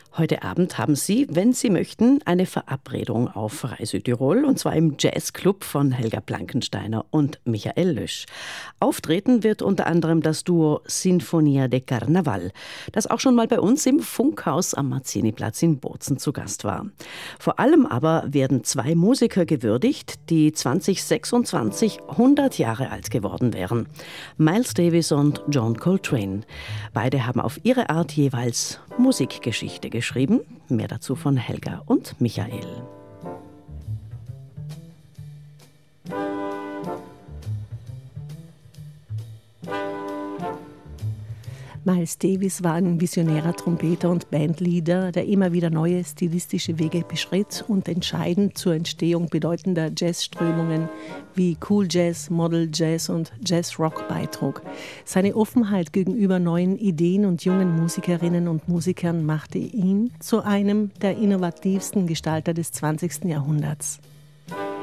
Heute Abend haben Sie, wenn Sie möchten, eine Verabredung auf Rai Südtirol, und zwar im Jazzclub von Helga Blankensteiner und Michael Lösch. Auftreten wird unter anderem das Duo Sinfonia de Carnaval, das auch schon mal bei uns im Funkhaus am Marziniplatz in Bozen zu Gast war. Vor allem aber werden zwei Musiker gewürdigt, die 2026 100 Jahre alt geworden wären. Miles Davis und John Coltrane. Beide haben auf ihre Art jeweils Musikgeschichte geschrieben. Mehr dazu von Helga und Michael. Miles Davis war ein visionärer Trompeter und Bandleader, der immer wieder neue stilistische Wege beschritt und entscheidend zur Entstehung bedeutender Jazzströmungen wie Cool Jazz, Model Jazz und Jazz Rock beitrug. Seine Offenheit gegenüber neuen Ideen und jungen Musikerinnen und Musikern machte ihn zu einem der innovativsten Gestalter des 20. Jahrhunderts.